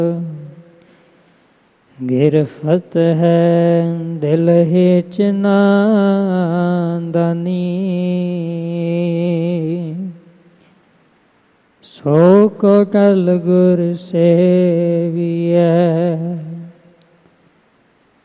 ਗਿਰਫਤ ਹੈ ਦਿਲ ਹਿਚ ਨਾਦਾਨੀ, ਸੋ ਕੋ ਟਲ ਗੁਰ ਸੇਵੀਐ।